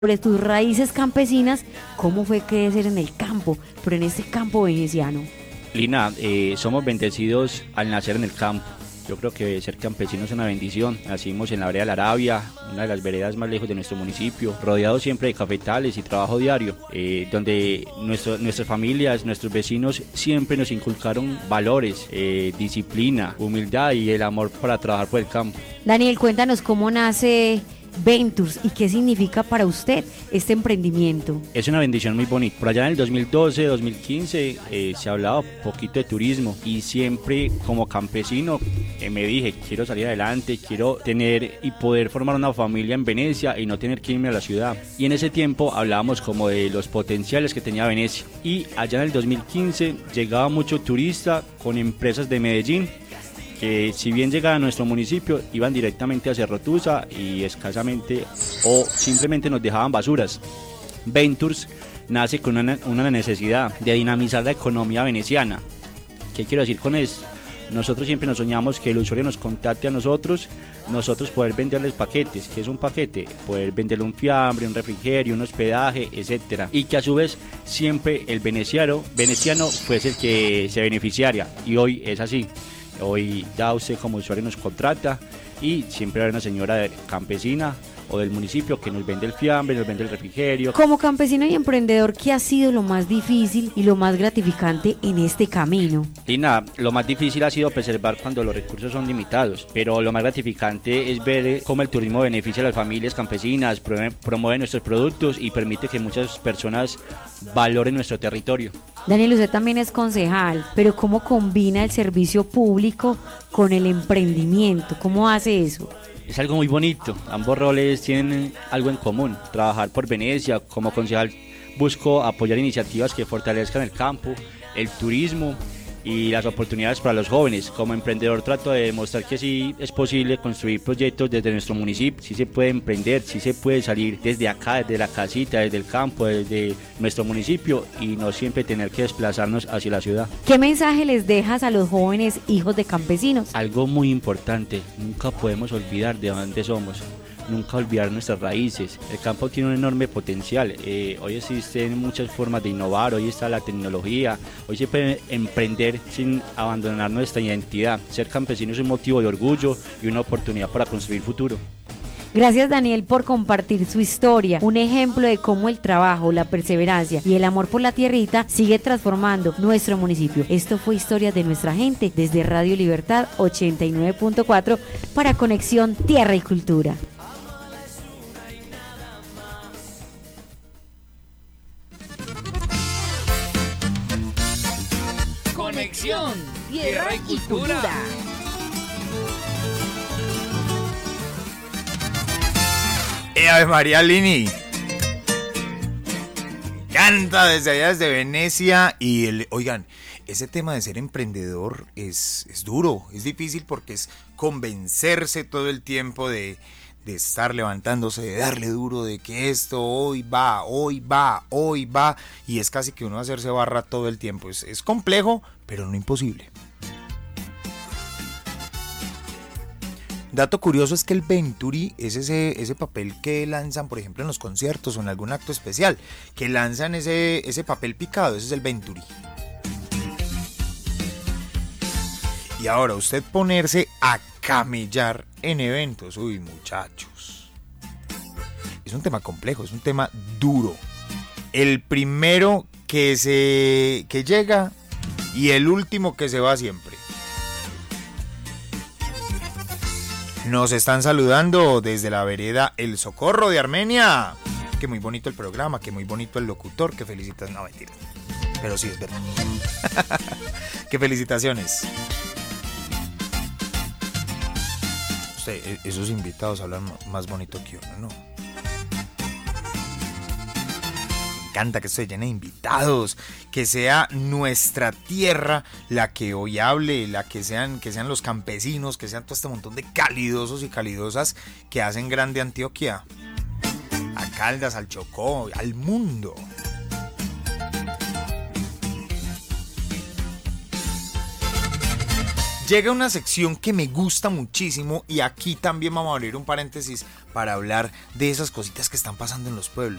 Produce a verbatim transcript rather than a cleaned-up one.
sobre tus raíces campesinas, cómo fue crecer en el campo, pero en este campo veneciano. Lina, eh, somos bendecidos al nacer en el campo. Yo creo que ser campesino es una bendición. Nacimos en la vereda de la Arabia, una de las veredas más lejos de nuestro municipio, rodeados siempre de cafetales y trabajo diario, eh, donde nuestro, nuestras familias, nuestros vecinos siempre nos inculcaron valores, eh, disciplina, humildad y el amor para trabajar por el campo. Daniel, cuéntanos cómo nace Ventures y qué significa para usted este emprendimiento. Es una bendición muy bonita. Por allá en el dos mil doce, dos mil quince eh, se hablaba un poquito de turismo y siempre como campesino eh, me dije, quiero salir adelante, quiero tener y poder formar una familia en Venecia y no tener que irme a la ciudad. Y en ese tiempo hablábamos como de los potenciales que tenía Venecia. Y allá en el dos mil quince llegaba mucho turista con empresas de Medellín, que si bien llegaban a nuestro municipio, iban directamente hacia Rotusa y escasamente o simplemente nos dejaban basuras. Ventures nace con una, una necesidad de dinamizar la economía veneciana. ¿Qué quiero decir con esto? Nosotros siempre nos soñamos que el usuario nos contacte a nosotros, nosotros poder venderles paquetes. ¿Qué es un paquete? Poder venderle un fiambre, un refrigerio, un hospedaje, etcétera. Y que a su vez siempre el veneciano, veneciano fuese el que se beneficiaria, y hoy es así. Hoy ya usted como usuario nos contrata y siempre hay una señora campesina o del municipio que nos vende el fiambre, nos vende el refrigerio. Como campesino y emprendedor, ¿qué ha sido lo más difícil y lo más gratificante en este camino? Y nada, lo más difícil ha sido preservar cuando los recursos son limitados, pero lo más gratificante es ver cómo el turismo beneficia a las familias campesinas, promueve nuestros productos y permite que muchas personas valoren nuestro territorio. Daniel, usted también es concejal, pero ¿cómo combina el servicio público con el emprendimiento? ¿Cómo hace eso? Es algo muy bonito, ambos roles tienen algo en común. Trabajar por Venecia, como concejal busco apoyar iniciativas que fortalezcan el campo, el turismo y las oportunidades para los jóvenes. Como emprendedor trato de demostrar que sí es posible construir proyectos desde nuestro municipio, sí se puede emprender, sí se puede salir desde acá, desde la casita, desde el campo, desde nuestro municipio y no siempre tener que desplazarnos hacia la ciudad. ¿Qué mensaje les dejas a los jóvenes hijos de campesinos? Algo muy importante, nunca podemos olvidar de dónde somos. Nunca olvidar nuestras raíces. El campo tiene un enorme potencial. Eh, hoy existen muchas formas de innovar, hoy está la tecnología, hoy se puede emprender sin abandonar nuestra identidad. Ser campesino es un motivo de orgullo y una oportunidad para construir futuro. Gracias, Daniel, por compartir su historia, un ejemplo de cómo el trabajo, la perseverancia y el amor por la tierrita sigue transformando nuestro municipio. Esto fue Historias de Nuestra Gente desde Radio Libertad ochenta y nueve punto cuatro para Conexión Tierra y Cultura. Conexión Tierra y Cultura. ¡Eh, Ave María Lini! Canta desde allá, desde Venecia. Y el, oigan, ese tema de ser emprendedor es, es duro, es difícil porque es convencerse todo el tiempo de, de estar levantándose, de darle duro, de que esto hoy va, hoy va, hoy va. Y es casi que uno hacerse barra todo el tiempo. Es, es complejo, pero no imposible. Dato curioso es que el Venturi es ese, ese papel que lanzan, por ejemplo, en los conciertos o en algún acto especial, que lanzan ese, ese papel picado, ese es el Venturi. Y ahora usted ponerse a camellar en eventos, uy muchachos, es un tema complejo, es un tema duro. El primero que, se, que llega y el último que se va siempre. Nos están saludando desde la vereda El Socorro de Armenia. Que muy bonito el programa, que muy bonito el locutor, que felicitas. No, mentira. Pero sí es verdad. Que felicitaciones. Usted, esos invitados hablan más bonito que uno, ¿no? Me encanta que esto se llene de invitados, que sea nuestra tierra la que hoy hable, la que sean, que sean los campesinos, que sean todo este montón de calidosos y calidosas que hacen grande Antioquia, a Caldas, al Chocó, al mundo. llega una sección que me gusta muchísimo y aquí también vamos a abrir un paréntesis para hablar de esas cositas que están pasando en los pueblos.